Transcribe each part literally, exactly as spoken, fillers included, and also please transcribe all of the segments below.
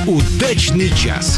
Удачный час.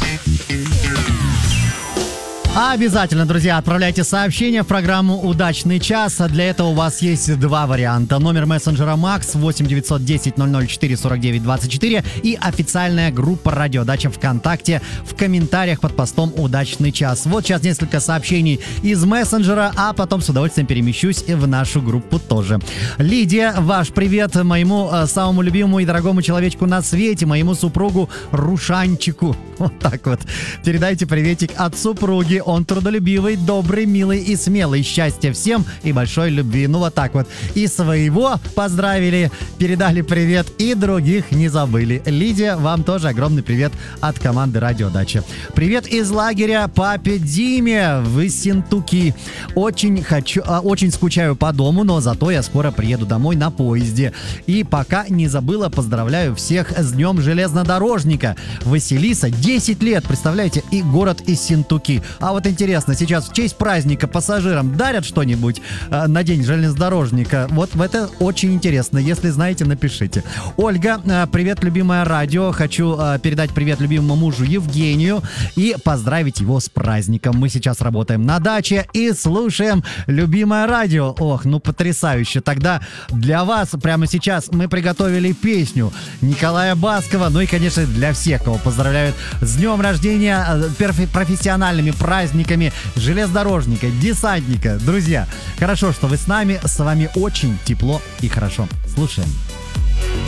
Обязательно, друзья, отправляйте сообщения в программу «Удачный час». Для этого у вас есть два варианта. Номер мессенджера Макс восемь девятьсот десять ноль ноль четыре сорок девять двадцать четыре и официальная группа «Радио Дача» ВКонтакте в комментариях под постом «Удачный час». Вот сейчас несколько сообщений из мессенджера, а потом с удовольствием перемещусь в нашу группу тоже. Лидия, ваш привет моему э, самому любимому и дорогому человечку на свете, моему супругу Рушанчику. Вот так вот. Передайте приветик от супруги. Он трудолюбивый, добрый, милый и смелый. Счастья всем и большой любви. Ну вот так вот. И своего поздравили, передали привет, и других не забыли. Лидия, вам тоже огромный привет от команды «Радио Дача». Привет из лагеря папе Диме в Ессентуки. Очень хочу, очень скучаю по дому, но зато я скоро приеду домой на поезде. И пока не забыла, поздравляю всех с Днем железнодорожника. Василиса, десять лет, представляете, и город Ессентуки. А вот интересно, сейчас в честь праздника пассажирам дарят что-нибудь э, на день железнодорожника? Вот в это очень интересно. Если знаете, напишите. Ольга, э, привет, любимое радио. Хочу э, передать привет любимому мужу Евгению и поздравить его с праздником. Мы сейчас работаем на даче и слушаем любимое радио. Ох, ну потрясающе. Тогда для вас прямо сейчас мы приготовили песню Николая Баскова. Ну и, конечно, для всех, кого поздравляют с днем рождения, э, профессиональными праздниками. праздниками железнодорожника, десантника. Друзья, хорошо, что вы с нами. С вами очень тепло и хорошо. Слушаем.